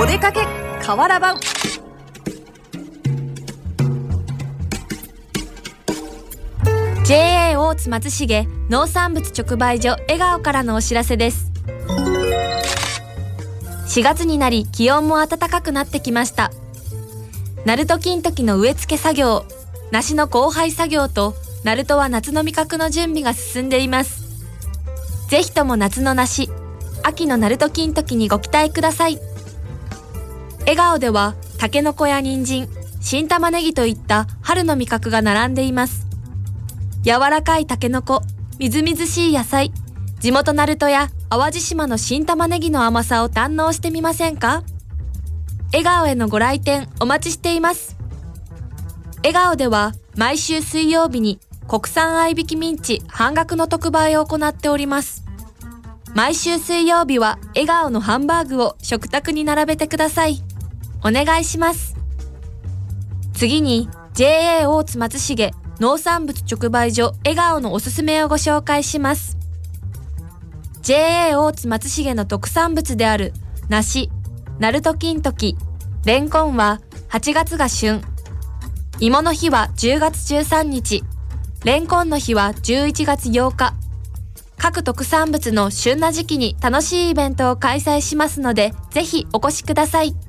出かけ河原版。JA 大津松重農産物直売所笑顔からのお知らせです。4月になり気温も暖かくなってきました。ナルト金時の植え付け作業、梨の交配作業とナルトは夏の味覚の準備が進んでいます。ぜひとも夏の梨、秋のナルト金時にご期待ください。笑顔ではタケノコや人参、新玉ねぎといった春の味覚が並んでいます。柔らかいタケノコ、みずみずしい野菜、地元ナルトや淡路島の新玉ねぎの甘さを堪能してみませんか？笑顔へのご来店お待ちしています。笑顔では毎週水曜日に国産合いびきミンチ半額の特売を行っております。毎週水曜日は笑顔のハンバーグを食卓に並べてください。お願いします。次に JA 大津松重農産物直売所笑顔のおすすめをご紹介します。JA 大津松重の特産物である梨、ナルト金時、レンコンは8月が旬。芋の日は10月13日、レンコンの日は11月8日。各特産物の旬な時期に楽しいイベントを開催しますので、ぜひお越しください。